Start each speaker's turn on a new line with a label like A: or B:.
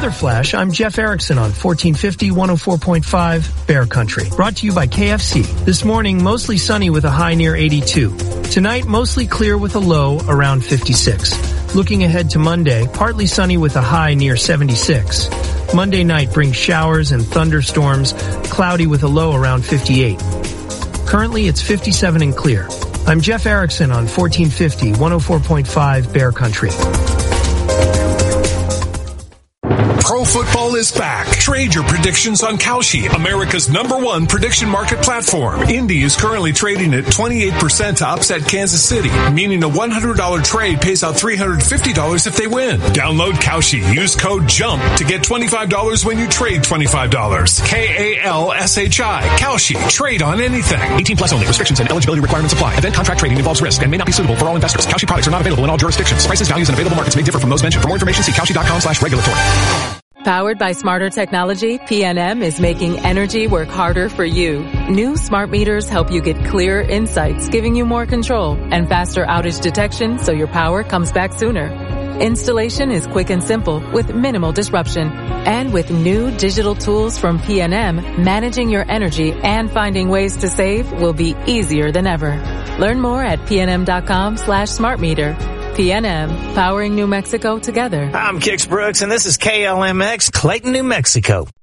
A: Weather Flash, I'm Jeff Erickson on 1450 104.5 Bear Country. Brought to you by KFC. This morning, mostly sunny with a high near 82. Tonight, mostly clear with a low around 56. Looking ahead to Monday, partly sunny with a high near 76. Monday night brings showers and thunderstorms, cloudy with a low around 58. Currently, it's 57 and clear. I'm Jeff Erickson on 1450 104.5 Bear Country.
B: Pro football is back. Trade your predictions on Kalshi, America's #1 prediction market platform. Indy is currently trading at 28% to upset Kansas City, meaning a $100 trade pays out $350 if they win. Download Kalshi. Use code JUMP to get $25 when you trade $25. KALSHI. Kalshi. Trade on anything.
C: 18 plus only. Restrictions and eligibility requirements apply. Event contract trading involves risk and may not be suitable for all investors. Kalshi products are not available in all jurisdictions. Prices, values, and available markets may differ from those mentioned. For more information, see kalshi.com/regulatory.
D: Powered by smarter technology, PNM is making energy work harder for you. New smart meters help you get clearer insights, giving you more control and faster outage detection so your power comes back sooner. Installation is quick and simple with minimal disruption. And with new digital tools from PNM, managing your energy and finding ways to save will be easier than ever. Learn more at pnm.com/smartmeter. PNM, powering New Mexico together.
E: I'm Kix Brooks, and this is KLMX, Clayton, New Mexico.